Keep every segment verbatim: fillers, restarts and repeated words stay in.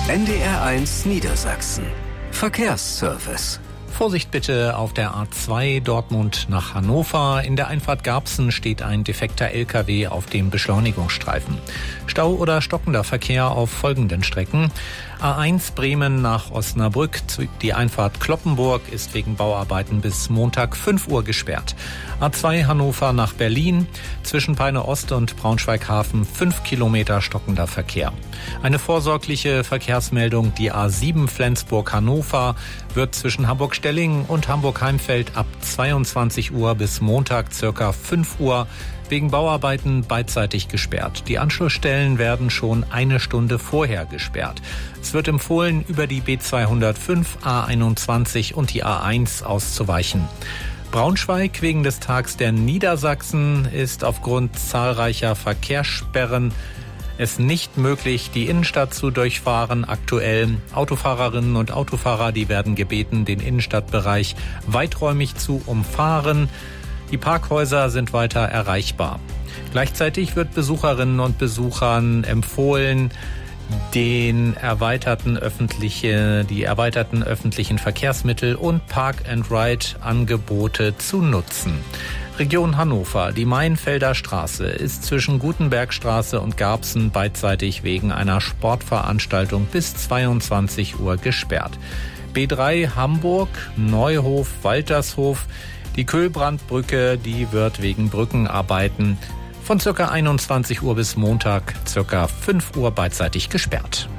N D R eins Niedersachsen. Verkehrsservice. Vorsicht bitte auf der A zwei Dortmund nach Hannover. In der Einfahrt Garbsen steht ein defekter L K W auf dem Beschleunigungsstreifen. Stau oder stockender Verkehr auf folgenden Strecken. A eins Bremen nach Osnabrück. Die Einfahrt Cloppenburg ist wegen Bauarbeiten bis Montag fünf Uhr gesperrt. A zwei Hannover nach Berlin. Zwischen Peine Ost und Braunschweig-Hafen fünf Kilometer stockender Verkehr. Eine vorsorgliche Verkehrsmeldung. Die A sieben Flensburg-Hannover wird zwischen Hamburg-Stellingen und Hamburg-Heimfeld ab zweiundzwanzig Uhr bis Montag circa fünf Uhr wegen Bauarbeiten beidseitig gesperrt. Die Anschlussstellen werden schon eine Stunde vorher gesperrt. Es wird empfohlen, über die B zweihundertfünf, A einundzwanzig und die A eins auszuweichen. Braunschweig wegen des Tags der Niedersachsen ist aufgrund zahlreicher Verkehrssperren es nicht möglich, die Innenstadt zu durchfahren. Aktuell Autofahrerinnen und Autofahrer, die werden gebeten, den Innenstadtbereich weiträumig zu umfahren. Die Parkhäuser sind weiter erreichbar. Gleichzeitig wird Besucherinnen und Besuchern empfohlen, den erweiterten öffentliche, die erweiterten öffentlichen Verkehrsmittel und Park-and-Ride-Angebote zu nutzen. Region Hannover. Die Mainfelder Straße ist zwischen Gutenbergstraße und Garbsen beidseitig wegen einer Sportveranstaltung bis zweiundzwanzig Uhr gesperrt. B drei Hamburg, Neuhof, Waltershof. Die Köhlbrandbrücke, die wird wegen Brückenarbeiten von ca. einundzwanzig Uhr bis Montag ca. fünf Uhr beidseitig gesperrt.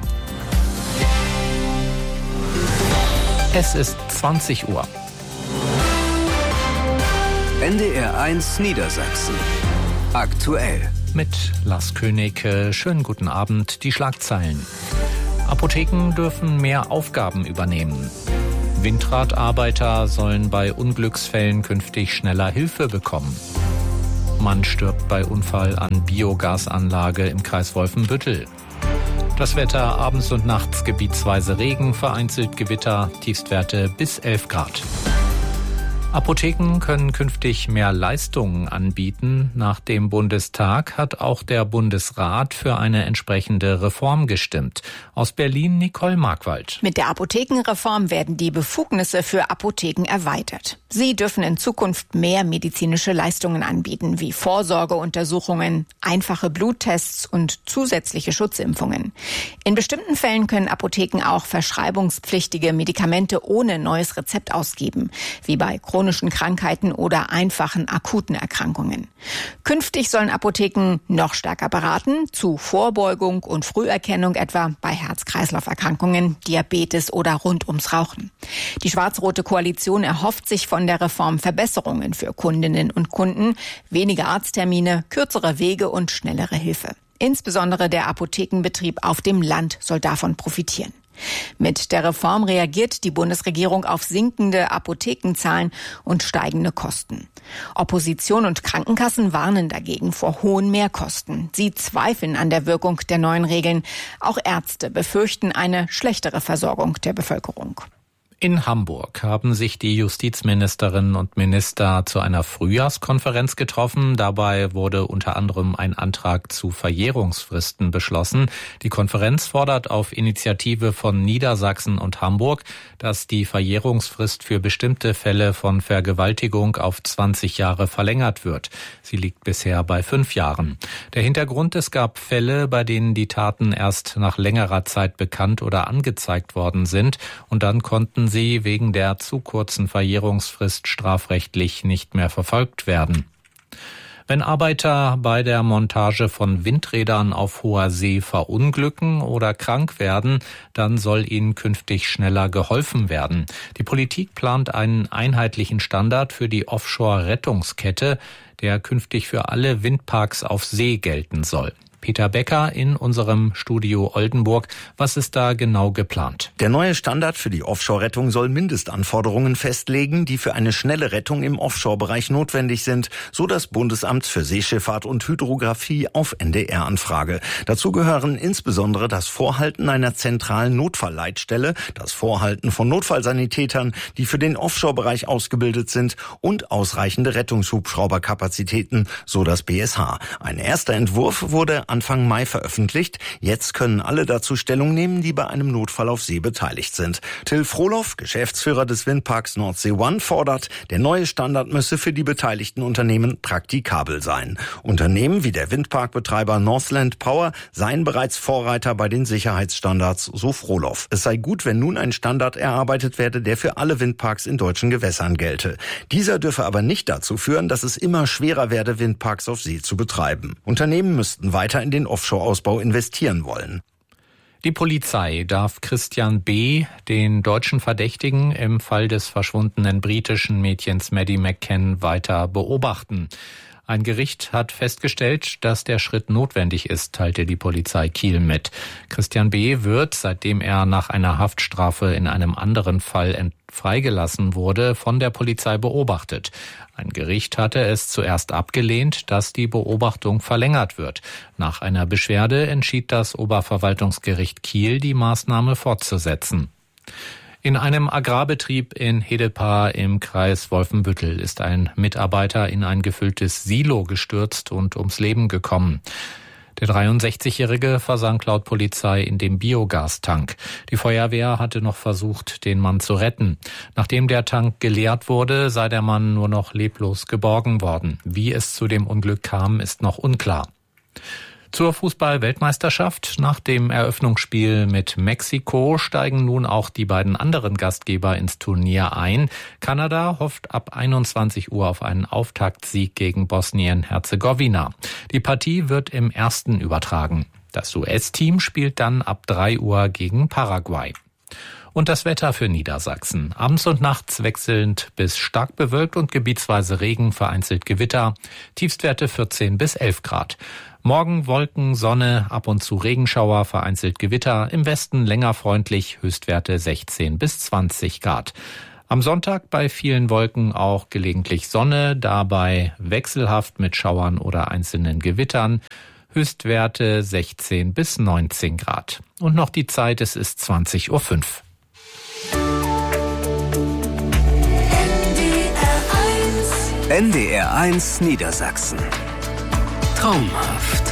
Es ist zwanzig Uhr. N D R eins Niedersachsen. Aktuell. Mit Lars König. Schönen guten Abend. Die Schlagzeilen. Apotheken dürfen mehr Aufgaben übernehmen. Windradarbeiter sollen bei Unglücksfällen künftig schneller Hilfe bekommen. Mann stirbt bei Unfall an Biogasanlage im Kreis Wolfenbüttel. Das Wetter abends und nachts gebietsweise Regen, vereinzelt Gewitter, Tiefstwerte bis elf Grad. Apotheken können künftig mehr Leistungen anbieten. Nach dem Bundestag hat auch der Bundesrat für eine entsprechende Reform gestimmt. Aus Berlin Nicole Markwald. Mit der Apothekenreform werden die Befugnisse für Apotheken erweitert. Sie dürfen in Zukunft mehr medizinische Leistungen anbieten, wie Vorsorgeuntersuchungen, einfache Bluttests und zusätzliche Schutzimpfungen. In bestimmten Fällen können Apotheken auch verschreibungspflichtige Medikamente ohne neues Rezept ausgeben, wie bei chronischen Krankheiten oder einfachen akuten Erkrankungen. Künftig sollen Apotheken noch stärker beraten, zu Vorbeugung und Früherkennung etwa bei Herz-Kreislauf-Erkrankungen, Diabetes oder rund ums Rauchen. Die schwarz-rote Koalition erhofft sich von der Reform Verbesserungen für Kundinnen und Kunden, weniger Arzttermine, kürzere Wege und schnellere Hilfe. Insbesondere der Apothekenbetrieb auf dem Land soll davon profitieren. Mit der Reform reagiert die Bundesregierung auf sinkende Apothekenzahlen und steigende Kosten. Opposition und Krankenkassen warnen dagegen vor hohen Mehrkosten. Sie zweifeln an der Wirkung der neuen Regeln. Auch Ärzte befürchten eine schlechtere Versorgung der Bevölkerung. In Hamburg haben sich die Justizministerinnen und Minister zu einer Frühjahrskonferenz getroffen. Dabei wurde unter anderem ein Antrag zu Verjährungsfristen beschlossen. Die Konferenz fordert auf Initiative von Niedersachsen und Hamburg, dass die Verjährungsfrist für bestimmte Fälle von Vergewaltigung auf zwanzig Jahre verlängert wird. Sie liegt bisher bei fünf Jahren. Der Hintergrund: Es gab Fälle, bei denen die Taten erst nach längerer Zeit bekannt oder angezeigt worden sind und dann konnten sie wegen der zu kurzen Verjährungsfrist strafrechtlich nicht mehr verfolgt werden. Wenn Arbeiter bei der Montage von Windrädern auf hoher See verunglücken oder krank werden, dann soll ihnen künftig schneller geholfen werden. Die Politik plant einen einheitlichen Standard für die Offshore-Rettungskette, der künftig für alle Windparks auf See gelten soll. Peter Becker in unserem Studio Oldenburg. Was ist da genau geplant? Der neue Standard für die Offshore-Rettung soll Mindestanforderungen festlegen, die für eine schnelle Rettung im Offshore-Bereich notwendig sind, so das Bundesamt für Seeschifffahrt und Hydrographie auf N D R-Anfrage. Dazu gehören insbesondere das Vorhalten einer zentralen Notfallleitstelle, das Vorhalten von Notfallsanitätern, die für den Offshore-Bereich ausgebildet sind, und ausreichende Rettungshubschrauberkapazitäten, so das B S H. Ein erster Entwurf wurde Anfang Mai veröffentlicht. Jetzt können alle dazu Stellung nehmen, die bei einem Notfall auf See beteiligt sind. Till Frohloff, Geschäftsführer des Windparks Nordsee One, fordert, der neue Standard müsse für die beteiligten Unternehmen praktikabel sein. Unternehmen wie der Windparkbetreiber Northland Power seien bereits Vorreiter bei den Sicherheitsstandards, so Frohloff. Es sei gut, wenn nun ein Standard erarbeitet werde, der für alle Windparks in deutschen Gewässern gelte. Dieser dürfe aber nicht dazu führen, dass es immer schwerer werde, Windparks auf See zu betreiben. Unternehmen müssten weiter in den Offshore-Ausbau investieren wollen. Die Polizei darf Christian B., den deutschen Verdächtigen im Fall des verschwundenen britischen Mädchens Maddie McCann, weiter beobachten. Ein Gericht hat festgestellt, dass der Schritt notwendig ist, teilte die Polizei Kiel mit. Christian B. wird, seitdem er nach einer Haftstrafe in einem anderen Fall freigelassen wurde, von der Polizei beobachtet. Ein Gericht hatte es zuerst abgelehnt, dass die Beobachtung verlängert wird. Nach einer Beschwerde entschied das Oberverwaltungsgericht Kiel, die Maßnahme fortzusetzen. In einem Agrarbetrieb in Hedepa im Kreis Wolfenbüttel ist ein Mitarbeiter in ein gefülltes Silo gestürzt und ums Leben gekommen. Der dreiundsechzigjährige versank laut Polizei in dem Biogastank. Die Feuerwehr hatte noch versucht, den Mann zu retten. Nachdem der Tank geleert wurde, sei der Mann nur noch leblos geborgen worden. Wie es zu dem Unglück kam, ist noch unklar. Zur Fußball-Weltmeisterschaft. Nach dem Eröffnungsspiel mit Mexiko steigen nun auch die beiden anderen Gastgeber ins Turnier ein. Kanada hofft ab einundzwanzig Uhr auf einen Auftaktsieg gegen Bosnien-Herzegowina. Die Partie wird im Ersten übertragen. Das U S-Team spielt dann ab drei Uhr gegen Paraguay. Und das Wetter für Niedersachsen. Abends und nachts wechselnd bis stark bewölkt und gebietsweise Regen, vereinzelt Gewitter. Tiefstwerte vierzehn bis elf Grad. Morgen Wolken, Sonne, ab und zu Regenschauer, vereinzelt Gewitter. Im Westen länger freundlich, Höchstwerte sechzehn bis zwanzig Grad. Am Sonntag bei vielen Wolken auch gelegentlich Sonne, dabei wechselhaft mit Schauern oder einzelnen Gewittern. Höchstwerte sechzehn bis neunzehn Grad. Und noch die Zeit, es ist zwanzig Uhr fünf. N D R eins Niedersachsen. Traumhaft.